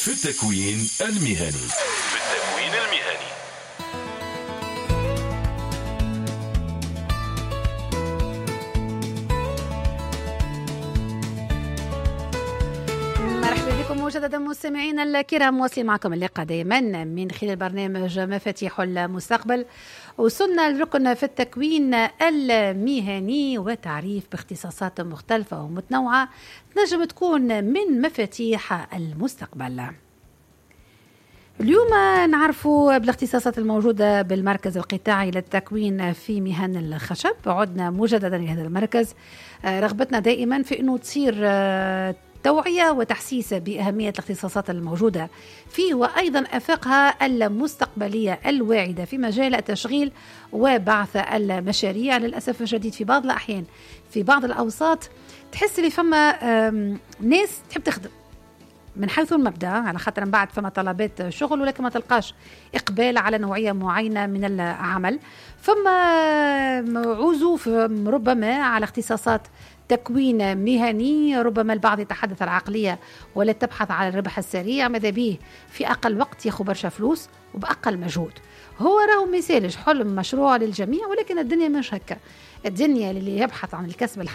في التكوين المهني. مرحبا بكم مجددا مستمعينا الكرام، واصلين معكم اللقاء دائما من خلال برنامج مفاتيح المستقبل. وصلنا لركن في التكوين المهني وتعريف باختصاصات مختلفة ومتنوعة تنجم تكون من مفاتيح المستقبل. اليوم نعرفوا بالاختصاصات الموجودة بالمركز القطاعي للتكوين في مهن الخشب. عدنا مجددا لهذا المركز، رغبتنا دائما في أنه تصير توعية وتحسيس بأهمية الاختصاصات الموجودة فيه، وأيضا أفاقها المستقبلية الواعدة في مجال التشغيل وبعث المشاريع. للأسف الشديد في بعض الأحيان في بعض الأوساط تحس لي فما ناس تحب تخدم من حيث المبدأ، على خاطر من بعد فما طلبات شغل ولكن ما تلقاش إقبال على نوعية معينة من العمل. فما عزوف ربما على اختصاصات تكوين مهني، ربما البعض يتحدث عن العقلية ولا تبحث على الربح السريع، ماذا به في أقل وقت ياخذ برشا فلوس وبأقل مجهود. هو راهو مثالج حلم مشروع للجميع، ولكن الدنيا مش هكا. الدنيا اللي يبحث عن الكسب